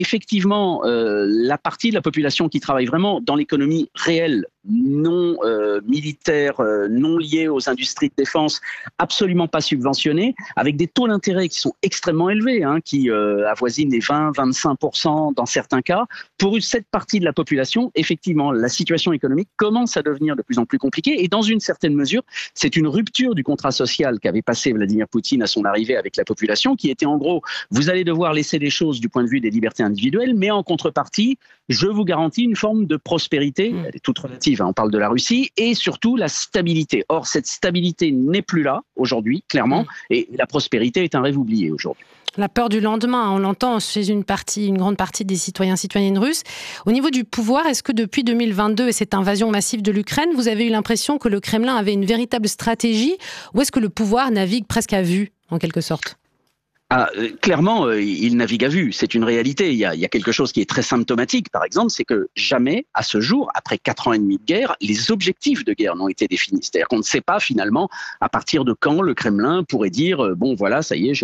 effectivement, la partie de la population qui travaille vraiment dans l'économie réelle, non militaire, non liée aux industries de défense, absolument pas subventionnée, avec des taux d'intérêt qui sont extrêmement élevés, qui avoisinent les 20-25% dans certains cas. Pour cette partie de la population, effectivement, la situation économique commence à devenir de plus en plus compliquée et dans une certaine mesure, c'est une rupture du contrat social qu'avait passé Vladimir Poutine à son arrivée avec la population, qui était en gros, vous allez devoir laisser les choses du point de vue des libertés individuelles, mais en contrepartie, je vous garantis une forme de prospérité, elle est toute relative, on parle de la Russie, et surtout la stabilité. Or, cette stabilité n'est plus là aujourd'hui, clairement, et la prospérité est un rêve oublié aujourd'hui. La peur du lendemain, on l'entend chez une grande partie des citoyens, citoyennes russes. Au niveau du pouvoir, est-ce que depuis 2022 et cette invasion massive de l'Ukraine, vous avez eu l'impression que le Kremlin avait une véritable stratégie, ou est-ce que le pouvoir navigue presque à vue, en quelque sorte ? Clairement, il navigue à vue, c'est une réalité. Il y a quelque chose qui est très symptomatique, par exemple, c'est que jamais, à ce jour, après 4 ans et demi de guerre, les objectifs de guerre n'ont été définis. C'est-à-dire qu'on ne sait pas finalement à partir de quand le Kremlin pourrait dire bon voilà, ça y est,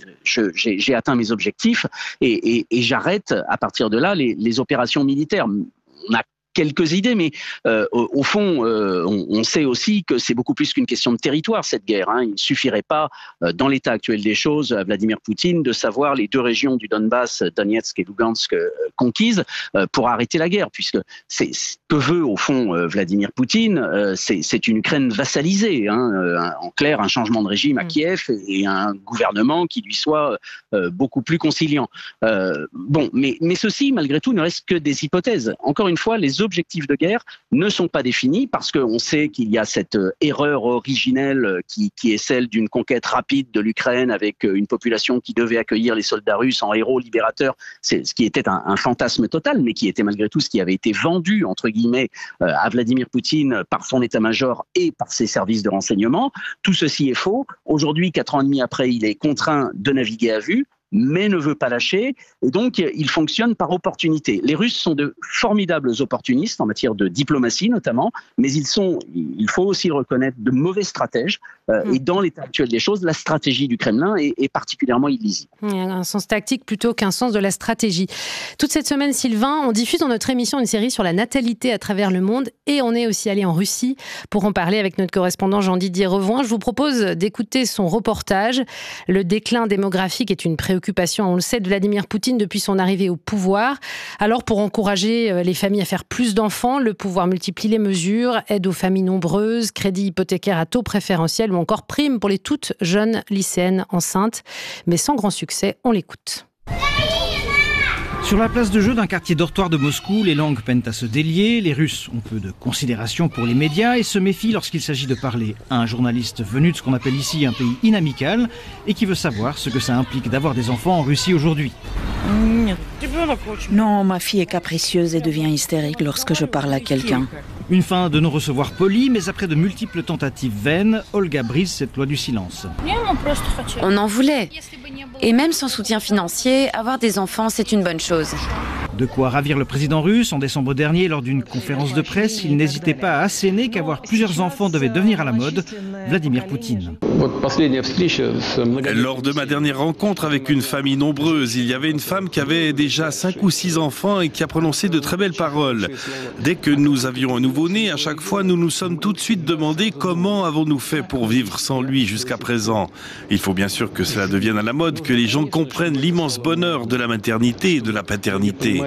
j'ai atteint mes objectifs et j'arrête à partir de là les opérations militaires. On a quelques idées, mais au fond, on sait aussi que c'est beaucoup plus qu'une question de territoire, cette guerre. Il ne suffirait pas, dans l'état actuel des choses, à Vladimir Poutine de savoir les 2 régions du Donbass, Donetsk et Lugansk, conquises pour arrêter la guerre, puisque c'est ce que veut, au fond, Vladimir Poutine, c'est une Ukraine vassalisée. En clair, un changement de régime à Kiev et un gouvernement qui lui soit beaucoup plus conciliant. Mais ceci, malgré tout, ne reste que des hypothèses. Encore une fois, les objectifs de guerre ne sont pas définis parce qu'on sait qu'il y a cette erreur originelle qui est celle d'une conquête rapide de l'Ukraine avec une population qui devait accueillir les soldats russes en héros libérateurs. C'est ce qui était un fantasme total, mais qui était malgré tout ce qui avait été vendu, entre guillemets, à Vladimir Poutine par son état-major et par ses services de renseignement. Tout ceci est faux. Aujourd'hui, 4 ans et demi après, il est contraint de naviguer à vue, mais ne veut pas lâcher, et donc il fonctionne par opportunité. Les Russes sont de formidables opportunistes en matière de diplomatie notamment, mais il faut aussi reconnaître, de mauvais stratèges, et dans l'état actuel des choses, la stratégie du Kremlin est particulièrement illisible. Il y a un sens tactique plutôt qu'un sens de la stratégie. Toute cette semaine, Sylvain, on diffuse dans notre émission une série sur la natalité à travers le monde, et on est aussi allé en Russie pour en parler avec notre correspondant Jean-Didier Revoin. Je vous propose d'écouter son reportage. Le déclin démographique est une préoccupation, on le sait, de Vladimir Poutine depuis son arrivée au pouvoir. Alors, pour encourager les familles à faire plus d'enfants, le pouvoir multiplie les mesures, aide aux familles nombreuses, crédit hypothécaire à taux préférentiel ou encore prime pour les toutes jeunes lycéennes enceintes. Mais sans grand succès, on l'écoute. Sur la place de jeu d'un quartier dortoir de Moscou, les langues peinent à se délier. Les Russes ont peu de considération pour les médias et se méfient lorsqu'il s'agit de parler à un journaliste venu de ce qu'on appelle ici un pays inamical et qui veut savoir ce que ça implique d'avoir des enfants en Russie aujourd'hui. Non, ma fille est capricieuse et devient hystérique lorsque je parle à quelqu'un. Une fin de non-recevoir poli, mais après de multiples tentatives vaines, Olga brise cette loi du silence. On en voulait. Et même sans soutien financier, avoir des enfants, c'est une bonne chose. De quoi ravir le président russe. En décembre dernier, lors d'une conférence de presse, il n'hésitait pas à asséner qu'avoir plusieurs enfants devait devenir à la mode. Vladimir Poutine. Lors de ma dernière rencontre avec une famille nombreuse, il y avait une femme qui avait déjà 5 ou 6 enfants et qui a prononcé de très belles paroles. Dès que nous avions un nouveau-né, à chaque fois, nous nous sommes tout de suite demandé comment avons-nous fait pour vivre sans lui jusqu'à présent. Il faut bien sûr que cela devienne à la mode, que les gens comprennent l'immense bonheur de la maternité et de la paternité.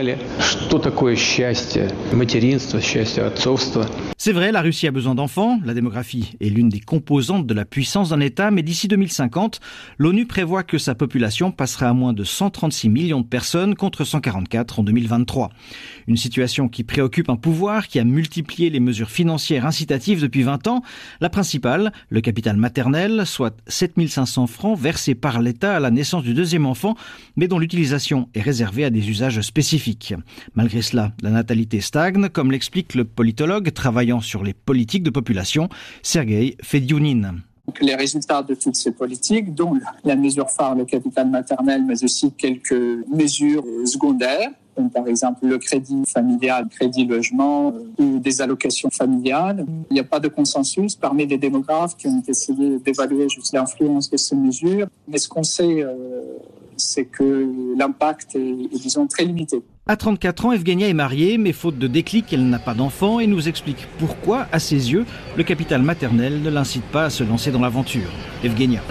C'est vrai, la Russie a besoin d'enfants. La démographie est l'une des composantes de la puissance d'un État, mais d'ici 2050, l'ONU prévoit que sa population passera à moins de 136 millions de personnes contre 144 en 2023. Une situation qui préoccupe un pouvoir qui a multiplié les mesures financières incitatives depuis 20 ans. La principale, le capital maternel, soit 7 500 francs versés par l'État à la naissance du deuxième enfant, mais dont l'utilisation est réservée à des usages spécifiques. Malgré cela, la natalité stagne, comme l'explique le politologue travaillant sur les politiques de population, Sergueï Fediounine. Les résultats de toutes ces politiques, dont la mesure phare, le capital maternel, mais aussi quelques mesures secondaires, comme par exemple le crédit familial, crédit logement ou des allocations familiales. Il n'y a pas de consensus parmi les démographes qui ont essayé d'évaluer juste l'influence de ces mesures. Mais ce qu'on sait c'est que l'impact est disons, très limité. À 34 ans, Evgenia est mariée, mais faute de déclic, elle n'a pas d'enfant et nous explique pourquoi, à ses yeux, le capital maternel ne l'incite pas à se lancer dans l'aventure. Evgenia.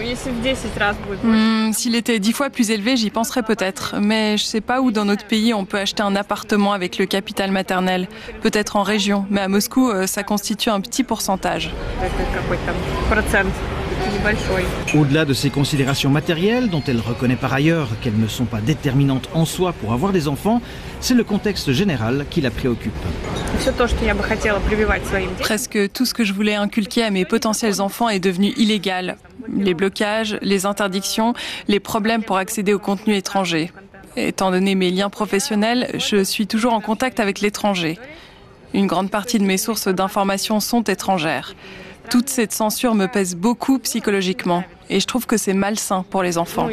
S'il était 10 fois plus élevé, j'y penserais peut-être. Mais je sais pas où dans notre pays on peut acheter un appartement avec le capital maternel. Peut-être en région, mais à Moscou, ça constitue un petit pourcentage. Au-delà de ces considérations matérielles, dont elle reconnaît par ailleurs qu'elles ne sont pas déterminantes en soi pour avoir des enfants, c'est le contexte général qui la préoccupe. Presque tout ce que je voulais inculquer à mes potentiels enfants est devenu illégal. Les blocages, les interdictions, les problèmes pour accéder au contenu étranger. Étant donné mes liens professionnels, je suis toujours en contact avec l'étranger. Une grande partie de mes sources d'informations sont étrangères. Toute cette censure me pèse beaucoup psychologiquement et je trouve que c'est malsain pour les enfants.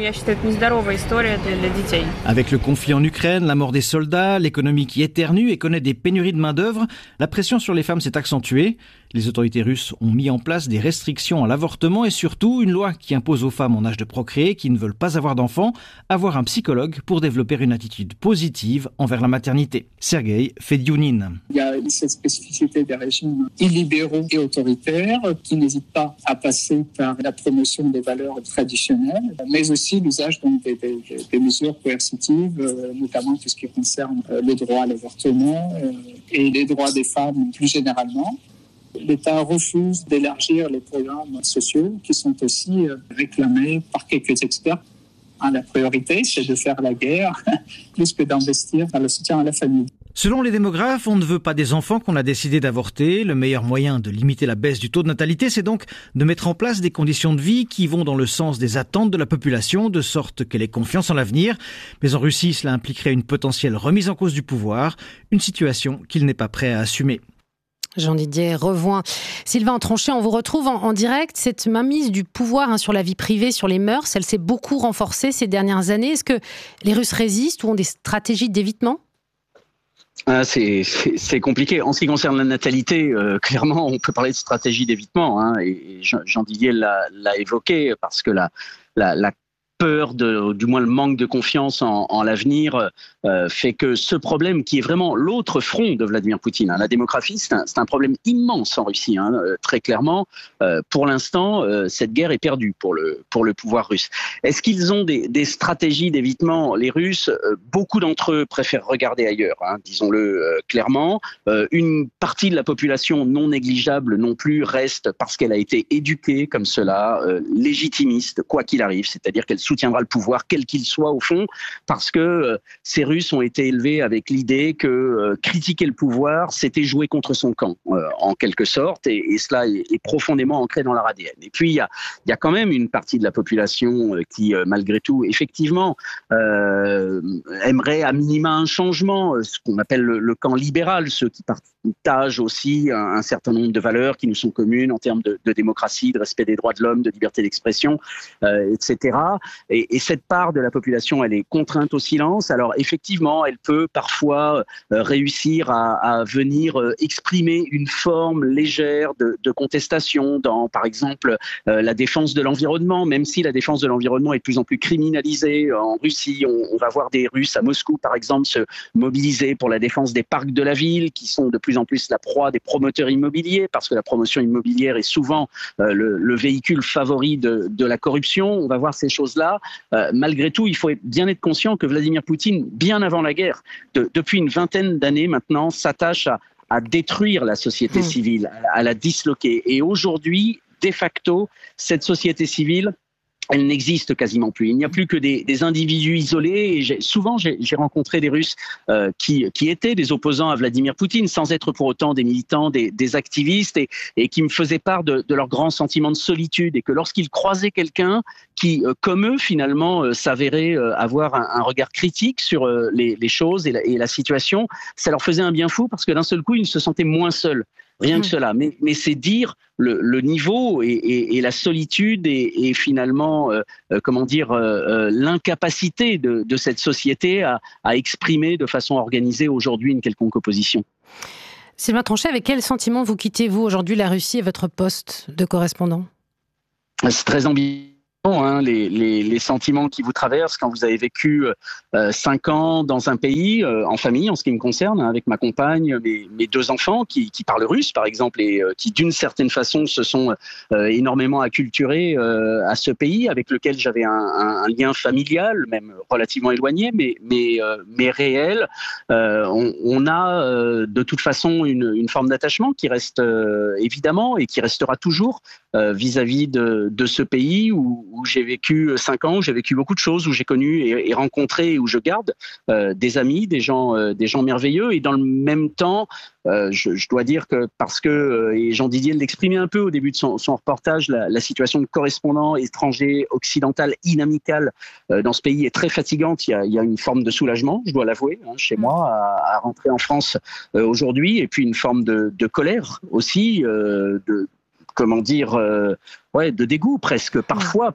Avec le conflit en Ukraine, la mort des soldats, l'économie qui éternue et connaît des pénuries de main-d'œuvre, la pression sur les femmes s'est accentuée. Les autorités russes ont mis en place des restrictions à l'avortement et surtout une loi qui impose aux femmes en âge de procréer qui ne veulent pas avoir d'enfants, avoir un psychologue pour développer une attitude positive envers la maternité. Sergueï Fediounine. Il y a cette spécificité des régimes illibéraux et autoritaires qui n'hésitent pas à passer par la promotion des valeurs traditionnelles, mais aussi l'usage donc, des mesures coercitives, notamment tout ce qui concerne le droit à l'avortement et les droits des femmes plus généralement. L'État refuse d'élargir les programmes sociaux qui sont aussi réclamés par quelques experts. La priorité, c'est de faire la guerre plus que d'investir dans le soutien à la famille. Selon les démographes, on ne veut pas des enfants qu'on a décidé d'avorter. Le meilleur moyen de limiter la baisse du taux de natalité, c'est donc de mettre en place des conditions de vie qui vont dans le sens des attentes de la population, de sorte qu'elle ait confiance en l'avenir. Mais en Russie, cela impliquerait une potentielle remise en cause du pouvoir, une situation qu'il n'est pas prêt à assumer. Jean-Didier Revoin. Sylvain Tronchet, on vous retrouve en direct. Cette mainmise du pouvoir sur la vie privée, sur les mœurs, elle s'est beaucoup renforcée ces dernières années. Est-ce que les Russes résistent ou ont des stratégies d'évitement ? C'est compliqué. En ce qui concerne la natalité, clairement, on peut parler de stratégie d'évitement. Et Jean-Didier l'a évoqué parce que la peur, du moins le manque de confiance en l'avenir, fait que ce problème qui est vraiment l'autre front de Vladimir Poutine, la démographie, c'est un problème immense en Russie, très clairement. Pour l'instant, cette guerre est perdue pour le pouvoir russe. Est-ce qu'ils ont des stratégies d'évitement ? Les Russes, beaucoup d'entre eux préfèrent regarder ailleurs, disons-le clairement. Une partie de la population non négligeable non plus reste parce qu'elle a été éduquée comme cela, légitimiste, quoi qu'il arrive, c'est-à-dire qu'elle soutiendra le pouvoir, quel qu'il soit au fond, parce que ces Russes ont été élevés avec l'idée que critiquer le pouvoir, c'était jouer contre son camp, en quelque sorte, et cela est profondément ancré dans leur ADN. Et puis, il y a quand même une partie de la population qui, malgré tout, effectivement, aimerait à minima un changement, ce qu'on appelle le camp libéral, ceux qui partagent aussi un certain nombre de valeurs qui nous sont communes en termes de démocratie, de respect des droits de l'homme, de liberté d'expression, etc. Et cette part de la population, elle est contrainte au silence. Alors effectivement, elle peut parfois réussir à venir exprimer une forme légère de contestation dans, par exemple, la défense de l'environnement, même si la défense de l'environnement est de plus en plus criminalisée en Russie. On va voir des Russes à Moscou, par exemple, se mobiliser pour la défense des parcs de la ville, qui sont de plus en plus la proie des promoteurs immobiliers, parce que la promotion immobilière est souvent le véhicule favori de la corruption. On va voir ces choses-là. Malgré tout, il faut bien être conscient que Vladimir Poutine, bien avant la guerre, depuis une vingtaine d'années maintenant, s'attache à détruire la société civile, à la disloquer. Et aujourd'hui, de facto, cette société civile, elle n'existe quasiment plus. Il n'y a plus que des individus isolés. Et souvent, j'ai rencontré des Russes qui étaient des opposants à Vladimir Poutine, sans être pour autant des militants, des activistes, et qui me faisaient part de leur grand sentiment de solitude, et que lorsqu'ils croisaient quelqu'un qui, comme eux, finalement, s'avérait avoir un regard critique sur les choses et la situation, ça leur faisait un bien fou, parce que d'un seul coup, ils se sentaient moins seuls. Rien que cela, mais c'est dire le niveau et la solitude et finalement, l'incapacité de cette société à exprimer de façon organisée aujourd'hui une quelconque opposition. Sylvain Tronchet, avec quel sentiment vous quittez-vous aujourd'hui la Russie et votre poste de correspondant ? C'est très ambigu. Les sentiments qui vous traversent quand vous avez vécu 5 ans dans un pays, en famille, en ce qui me concerne, avec ma compagne, mes 2 enfants qui parlent russe, par exemple, et qui, d'une certaine façon, se sont énormément acculturés à ce pays, avec lequel j'avais un lien familial, même relativement éloigné, mais réel. On a de toute façon une forme d'attachement qui reste évidemment et qui restera toujours vis-à-vis de ce pays où j'ai vécu 5 ans, où j'ai vécu beaucoup de choses, où j'ai connu et rencontré, où je garde des amis, des gens merveilleux. Et dans le même temps, je dois dire que parce que, et Jean-Didier l'exprimait un peu au début de son reportage, la situation de correspondant étranger, occidental, inamical dans ce pays est très fatigante. Il y a une forme de soulagement, je dois l'avouer, chez moi, à rentrer en France aujourd'hui, et puis une forme de colère aussi, de dégoût presque parfois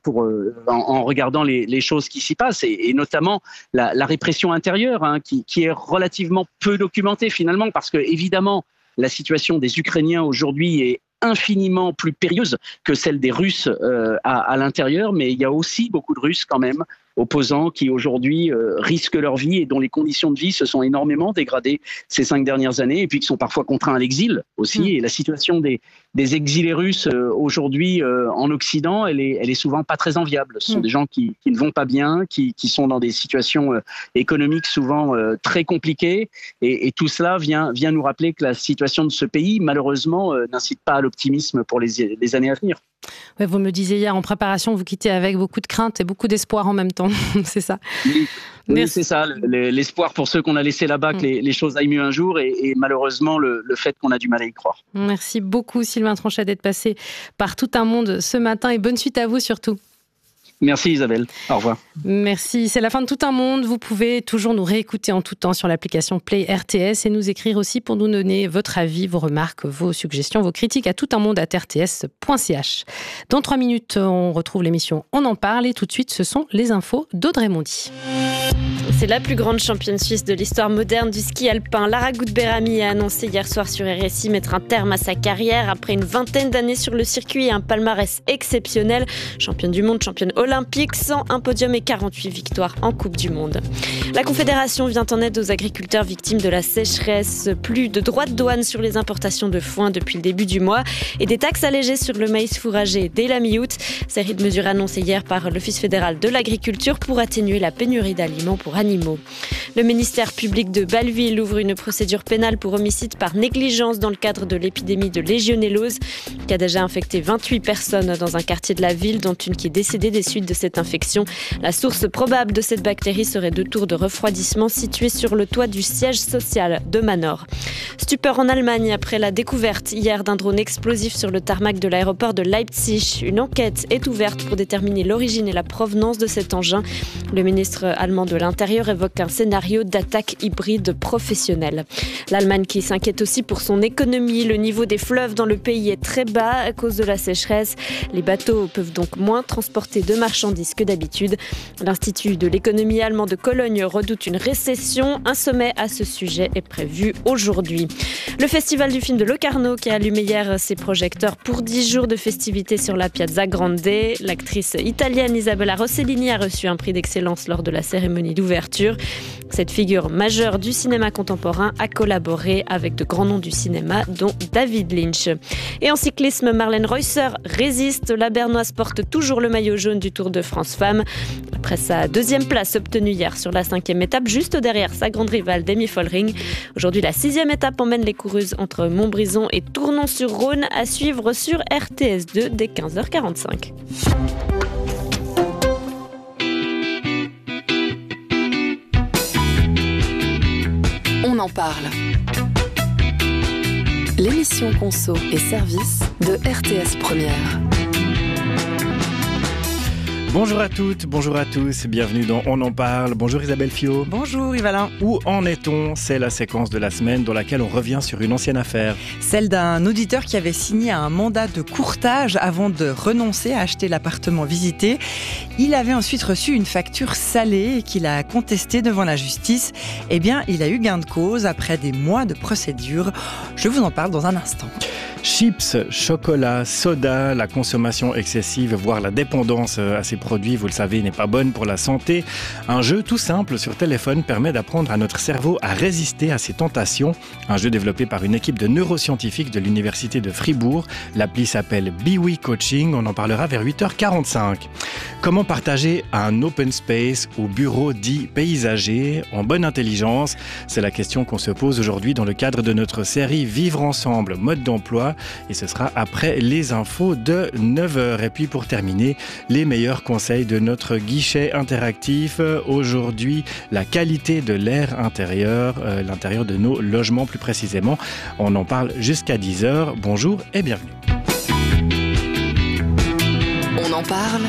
en regardant les choses qui s'y passent et notamment la répression intérieure qui est relativement peu documentée finalement parce que évidemment la situation des Ukrainiens aujourd'hui est infiniment plus périlleuse que celle des Russes à l'intérieur, mais il y a aussi beaucoup de Russes quand même opposants qui aujourd'hui risquent leur vie et dont les conditions de vie se sont énormément dégradées ces 5 dernières années et puis qui sont parfois contraints à l'exil aussi. Et la situation des exilés russes aujourd'hui en Occident, elle est souvent pas très enviable. Ce sont des gens qui ne vont pas bien, qui sont dans des situations économiques souvent très compliquées et tout cela vient nous rappeler que la situation de ce pays malheureusement n'incite pas à l'optimisme pour les années à venir. Ouais, vous me disiez hier en préparation, vous quittez avec beaucoup de crainte et beaucoup d'espoir en même temps, c'est ça? Oui, c'est ça, l'espoir pour ceux qu'on a laissés là-bas que les choses aillent mieux un jour et malheureusement le fait qu'on a du mal à y croire. Merci beaucoup Sylvain Tronchet d'être passé par Tout un monde ce matin et bonne suite à vous surtout. Merci Isabelle, au revoir. Merci, c'est la fin de Tout un monde. Vous pouvez toujours nous réécouter en tout temps sur l'application Play RTS et nous écrire aussi pour nous donner votre avis, vos remarques, vos suggestions, vos critiques à toutunmonde@rts.ch. Dans 3 minutes, on retrouve l'émission On en parle et tout de suite, ce sont les infos d'Audrey Mondy. C'est la plus grande championne suisse de l'histoire moderne du ski alpin. Lara Goudberami a annoncé hier soir sur RSI mettre un terme à sa carrière après une vingtaine d'années sur le circuit et un palmarès exceptionnel. Championne du monde, championne olympique, 101 podiums et 48 victoires en Coupe du Monde. La Confédération vient en aide aux agriculteurs victimes de la sécheresse. Plus de droits de douane sur les importations de foin depuis le début du mois et des taxes allégées sur le maïs fourragé dès la mi-août. Série de mesures annoncées hier par l'Office fédéral de l'agriculture pour atténuer la pénurie d'aliments pour animaux. Le ministère public de Bâle-Ville ouvre une procédure pénale pour homicide par négligence dans le cadre de l'épidémie de légionellose qui a déjà infecté 28 personnes dans un quartier de la ville, dont une qui est décédée des suites de cette infection. La source probable de cette bactérie serait 2 tours de refroidissement situés sur le toit du siège social de Manor. Stupeur en Allemagne après la découverte hier d'un drone explosif sur le tarmac de l'aéroport de Leipzig. Une enquête est ouverte pour déterminer l'origine et la provenance de cet engin. Le ministre allemand de l'Intérieur évoque un scénario d'attaque hybride professionnelle. L'Allemagne qui s'inquiète aussi pour son économie. Le niveau des fleuves dans le pays est très bas à cause de la sécheresse. Les bateaux peuvent donc moins transporter de marchandises que d'habitude. L'Institut de l'économie allemand de Cologne redoute une récession. Un sommet à ce sujet est prévu aujourd'hui. Le festival du film de Locarno qui a allumé hier ses projecteurs pour 10 jours de festivités sur la Piazza Grande. L'actrice italienne Isabella Rossellini a reçu un prix d'excellence lors de la cérémonie d'ouverture. Cette figure majeure du cinéma contemporain a collaboré avec de grands noms du cinéma, dont David Lynch. Et en cyclisme, Marlène Reusser résiste. La Bernoise porte toujours le maillot jaune du Tour de France Femmes. Après sa 2e place obtenue hier sur la 5e étape, juste derrière sa grande rivale Demi Follering. Aujourd'hui, la 6e étape emmène les coureuses entre Montbrison et Tournon-sur-Rhône, à suivre sur RTS2 dès 15h45. On en parle. L'émission Conso et Service de RTS Première. Bonjour à toutes, bonjour à tous, bienvenue dans On en parle. Bonjour Isabelle Fiot. Bonjour Yvalin. Où en est-on ? C'est la séquence de la semaine dans laquelle on revient sur une ancienne affaire. Celle d'un auditeur qui avait signé un mandat de courtage avant de renoncer à acheter l'appartement visité. Il avait ensuite reçu une facture salée qu'il a contestée devant la justice. Eh bien, il a eu gain de cause après des mois de procédure. Je vous en parle dans un instant. Chips, chocolat, soda, la consommation excessive, voire la dépendance à ces produit, vous le savez, n'est pas bonne pour la santé. Un jeu tout simple sur téléphone permet d'apprendre à notre cerveau à résister à ses tentations. Un jeu développé par une équipe de neuroscientifiques de l'université de Fribourg. L'appli s'appelle BWE Coaching. On en parlera vers 8h45. Comment partager un open space au bureau dit paysager en bonne intelligence? C'est la question qu'on se pose aujourd'hui dans le cadre de notre série Vivre ensemble, mode d'emploi. Et ce sera après les infos de 9h. Et puis pour terminer, les meilleurs conseils de notre guichet interactif. Aujourd'hui, la qualité de l'air intérieur, l'intérieur de nos logements plus précisément. On en parle jusqu'à 10h. Bonjour et bienvenue. On en parle.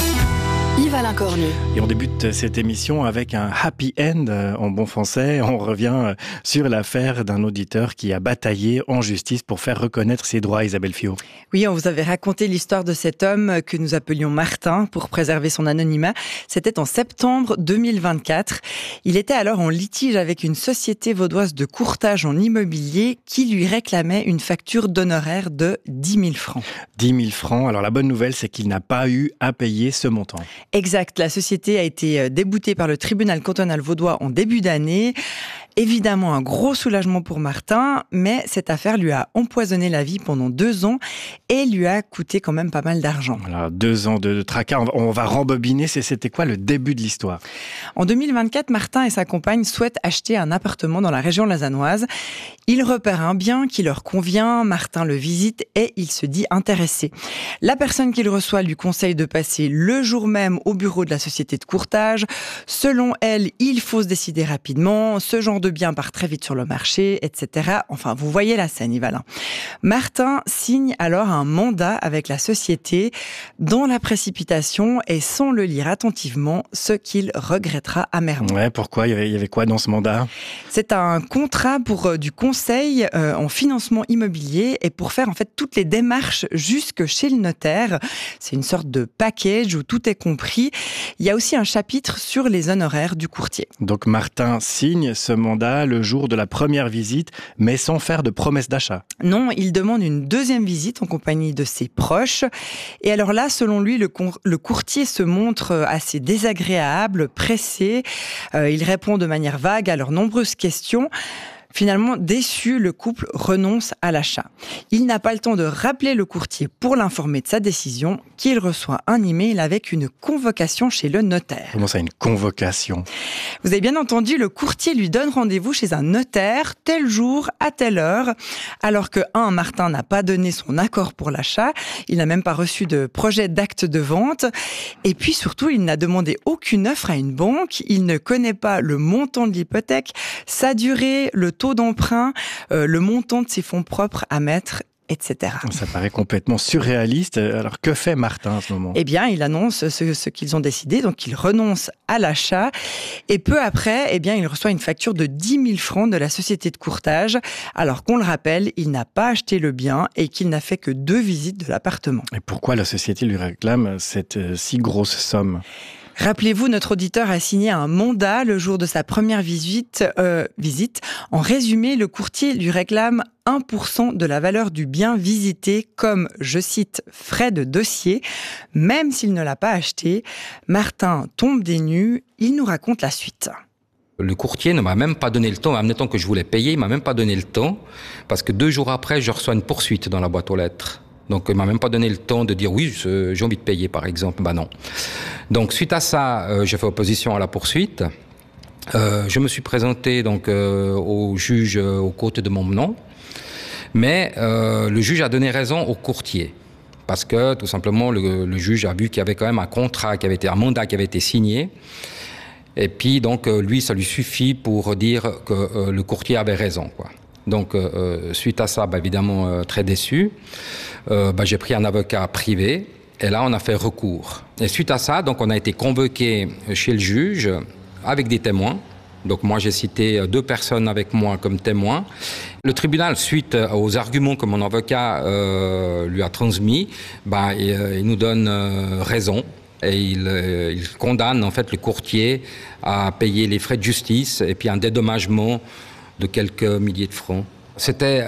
Yves-Alain Cornu. Et on débute cette émission avec un happy end en bon français. On revient sur l'affaire d'un auditeur qui a bataillé en justice pour faire reconnaître ses droits, Isabelle Fiot. Oui, on vous avait raconté l'histoire de cet homme que nous appelions Martin pour préserver son anonymat. C'était en septembre 2024. Il était alors en litige avec une société vaudoise de courtage en immobilier qui lui réclamait une facture d'honoraires de 10 000 francs. 10 000 francs. Alors la bonne nouvelle, c'est qu'il n'a pas eu à payer ce montant. Exact. La société a été déboutée par le tribunal cantonal vaudois en début d'année. Évidemment, un gros soulagement pour Martin, mais cette affaire lui a empoisonné la vie pendant 2 ans et lui a coûté quand même pas mal d'argent. Voilà, 2 ans de tracas. On va rembobiner. C'était quoi le début de l'histoire? En 2024, Martin et sa compagne souhaitent acheter un appartement dans la région lausannoise. Ils repèrent un bien qui leur convient, Martin le visite et il se dit intéressé. La personne qu'il reçoit lui conseille de passer le jour même au bureau de la société de courtage. Selon elle, il faut se décider rapidement. Ce genre de bien part très vite sur le marché, etc. Enfin, vous voyez la scène, Yves-Alain. Martin signe alors un mandat avec la société dans la précipitation et sans le lire attentivement, ce qu'il regrettera amèrement. Ouais, pourquoi? Il y avait quoi dans ce mandat? C'est un contrat pour du conseil en financement immobilier et pour faire en fait toutes les démarches jusque chez le notaire. C'est une sorte de package où tout est compris. Il y a aussi un chapitre sur les honoraires du courtier. Donc Martin signe ce mandat le jour de la première visite, mais sans faire de promesse d'achat. Non, il demande une deuxième visite en compagnie de ses proches. Et alors là, selon lui, le courtier se montre assez désagréable, pressé. Il répond de manière vague à leurs nombreuses questions. Finalement, déçu, le couple renonce à l'achat. Il n'a pas le temps de rappeler le courtier pour l'informer de sa décision, qu'il reçoit un email avec une convocation chez le notaire. Comment ça, une convocation? Vous avez bien entendu, le courtier lui donne rendez-vous chez un notaire, tel jour, à telle heure, alors que Martin n'a pas donné son accord pour l'achat, il n'a même pas reçu de projet d'acte de vente, et puis surtout, il n'a demandé aucune offre à une banque, il ne connaît pas le montant de l'hypothèque, sa durée, le taux d'emprunt, le montant de ses fonds propres à mettre, etc. Ça paraît complètement surréaliste. Alors, que fait Martin à ce moment? Eh bien, il annonce ce qu'ils ont décidé, donc il renonce à l'achat. Et peu après, eh bien, il reçoit une facture de 10 000 francs de la société de courtage, alors qu'on le rappelle, il n'a pas acheté le bien et qu'il n'a fait que 2 visites de l'appartement. Et pourquoi la société lui réclame cette si grosse somme? Rappelez-vous, notre auditeur a signé un mandat le jour de sa première visite. En résumé, le courtier lui réclame 1% de la valeur du bien visité comme, je cite, frais de dossier. Même s'il ne l'a pas acheté, Martin tombe des nues. Il nous raconte la suite. Le courtier ne m'a même pas donné le temps, admettons que je voulais payer, il m'a même pas donné le temps, parce que 2 jours après, je reçois une poursuite dans la boîte aux lettres. Donc, il m'a même pas donné le temps de dire oui, j'ai envie de payer, par exemple. Non. Donc, suite à ça, j'ai fait opposition à la poursuite. Je me suis présenté donc au juge aux côtes de mon nom, mais le juge a donné raison au courtier. Parce que, tout simplement, le juge a vu qu'il y avait quand même un mandat qui avait été signé. Et puis, donc, lui, ça lui suffit pour dire que le courtier avait raison, quoi. Donc, suite à ça, évidemment, très déçu, j'ai pris un avocat privé et là, on a fait recours. Et suite à ça, donc, on a été convoqué chez le juge avec des témoins. Donc, moi, j'ai cité 2 personnes avec moi comme témoins. Le tribunal, suite aux arguments que mon avocat lui a transmis, il nous donne raison. Et il condamne, en fait, le courtier à payer les frais de justice et puis un dédommagement de quelques milliers de francs C'était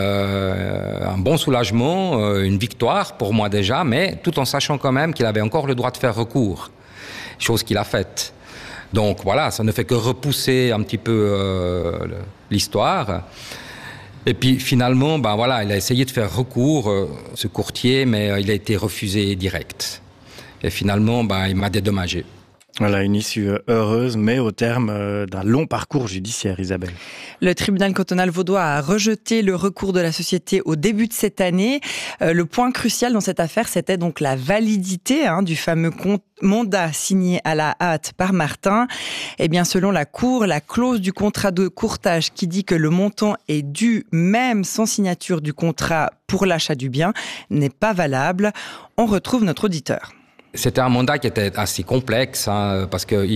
un bon soulagement, une victoire pour moi déjà, mais tout en sachant quand même qu'il avait encore le droit de faire recours, chose qu'il a faite. Donc voilà, ça ne fait que repousser un petit peu l'histoire. Et puis finalement, il a essayé de faire recours, ce courtier, mais il a été refusé direct. Et finalement, il m'a dédommagé. Voilà, une issue heureuse, mais au terme d'un long parcours judiciaire, Isabelle. Le tribunal cantonal vaudois a rejeté le recours de la société au début de cette année. Le point crucial dans cette affaire, c'était donc la validité du fameux mandat signé à la hâte par Martin. Eh bien, selon la Cour, la clause du contrat de courtage qui dit que le montant est dû même sans signature du contrat pour l'achat du bien n'est pas valable. On retrouve notre auditeur. C'était un mandat qui était assez complexe, parce qu'il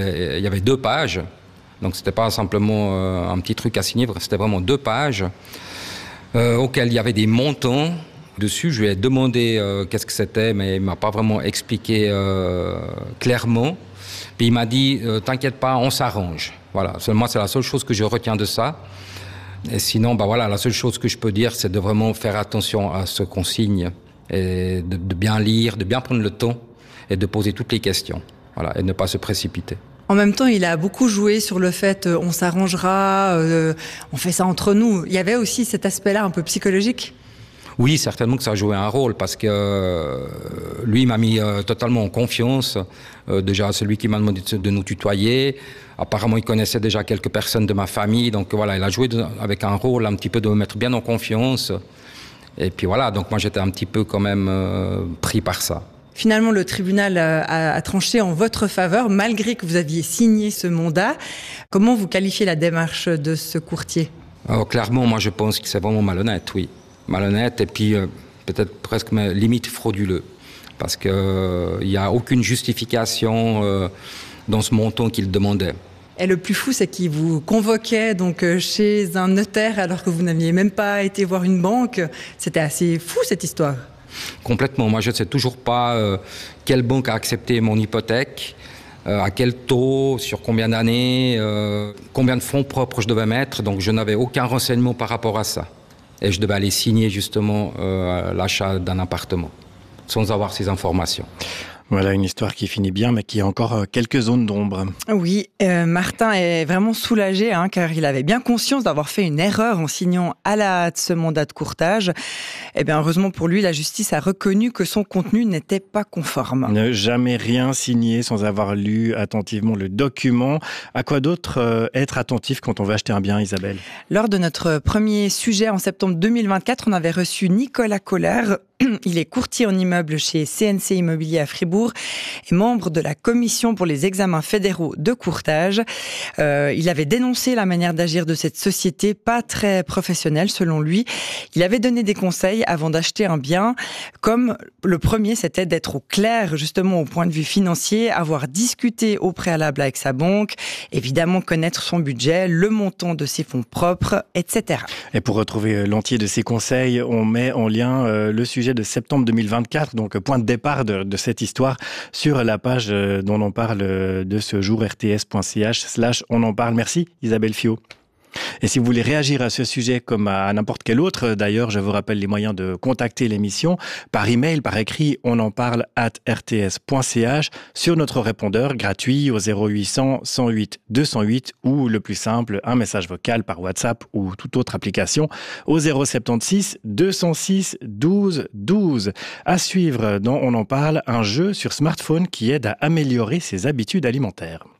y avait 2 pages. Donc, c'était pas simplement un petit truc à signer, c'était vraiment 2 pages auxquelles il y avait des montants dessus. Je lui ai demandé qu'est-ce que c'était, mais il m'a pas vraiment expliqué clairement. Puis il m'a dit t'inquiète pas, on s'arrange. Voilà, seulement c'est la seule chose que je retiens de ça. Et sinon, la seule chose que je peux dire, c'est de vraiment faire attention à ce qu'on signe et de bien lire, de bien prendre le temps et de poser toutes les questions. Voilà, et ne pas se précipiter. En même temps, il a beaucoup joué sur le fait on s'arrangera, on fait ça entre nous. Il y avait aussi cet aspect-là un peu psychologique. Oui, certainement que ça a joué un rôle parce que lui, il m'a mis totalement en confiance. Déjà, c'est lui qui m'a demandé de nous tutoyer. Apparemment, il connaissait déjà quelques personnes de ma famille. Donc voilà, il a joué avec un rôle un petit peu de me mettre bien en confiance. Et puis voilà, donc moi j'étais un petit peu quand même pris par ça. Finalement, le tribunal a tranché en votre faveur, malgré que vous aviez signé ce mandat. Comment vous qualifiez la démarche de ce courtier ? Alors, clairement, moi je pense que c'est vraiment malhonnête, oui. Malhonnête et puis peut-être presque limite frauduleux. Parce qu'il n'y a aucune justification dans ce montant qu'il demandait. Et le plus fou, c'est qu'il vous convoquait donc chez un notaire alors que vous n'aviez même pas été voir une banque. C'était assez fou cette histoire. Complètement. Moi, je ne sais toujours pas quelle banque a accepté mon hypothèque, à quel taux, sur combien d'années, combien de fonds propres je devais mettre. Donc, je n'avais aucun renseignement par rapport à ça. Et je devais aller signer justement l'achat d'un appartement, sans avoir ces informations. Voilà une histoire qui finit bien, mais qui a encore quelques zones d'ombre. Oui, Martin est vraiment soulagé, car il avait bien conscience d'avoir fait une erreur en signant à la hâte ce mandat de courtage. Eh bien, heureusement pour lui, la justice a reconnu que son contenu n'était pas conforme. Ne jamais rien signer sans avoir lu attentivement le document. À quoi d'autre être attentif quand on veut acheter un bien, Isabelle ? Lors de notre premier sujet en septembre 2024, on avait reçu Nicolas Collard. Il est courtier en immeubles chez CNC Immobilier à Fribourg et membre de la commission pour les examens fédéraux de courtage. Il avait dénoncé la manière d'agir de cette société, pas très professionnelle selon lui. Il avait donné des conseils avant d'acheter un bien, comme le premier, c'était d'être au clair justement au point de vue financier, avoir discuté au préalable avec sa banque, évidemment connaître son budget, le montant de ses fonds propres, etc. Et pour retrouver l'entier de ces conseils, on met en lien le sujet de septembre 2024, donc point de départ de cette histoire, sur la page dont on parle de ce jour, rts.ch/on en parle. Merci Isabelle Fiot. Et si vous voulez réagir à ce sujet comme à n'importe quel autre, d'ailleurs, je vous rappelle les moyens de contacter l'émission par email, par écrit, on en parle @rts.ch, sur notre répondeur gratuit au 0800 108 208 ou le plus simple, un message vocal par WhatsApp ou toute autre application au 076 206 12 12. À suivre dans On en parle, un jeu sur smartphone qui aide à améliorer ses habitudes alimentaires.